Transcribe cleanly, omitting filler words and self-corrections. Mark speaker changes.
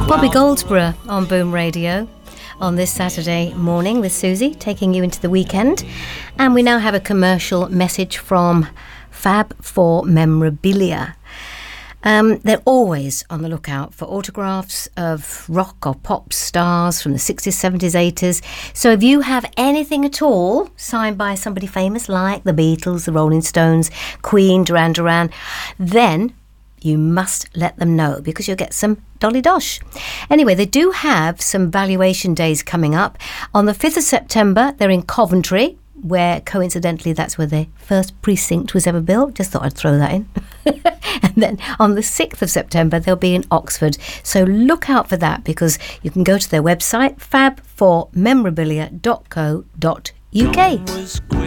Speaker 1: Bobby Goldsborough on Boom Radio on this Saturday morning with Susie, taking you into the weekend. And we now have a commercial message from Fab for Memorabilia. They're always on the lookout for autographs of rock or pop stars from the 60s, 70s, 80s. So if you have anything at all signed by somebody famous like the Beatles, the Rolling Stones, Queen, Duran Duran, then you must let them know because you'll get some dolly dosh. Anyway, they do have some valuation days coming up. On the 5th of September, they're in Coventry, where coincidentally that's where the first precinct was ever built. Just thought I'd throw that in. And then on the 6th of September, they'll be in Oxford. So look out for that because you can go to their website, fabformemorabilia.co.uk.